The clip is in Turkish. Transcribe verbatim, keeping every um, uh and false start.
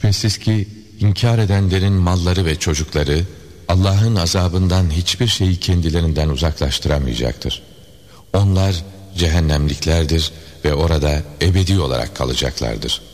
Şüphesiz ki inkar edenlerin malları ve çocukları Allah'ın azabından hiçbir şeyi kendilerinden uzaklaştıramayacaktır. Onlar cehennemliklerdir ve orada ebedi olarak kalacaklardır.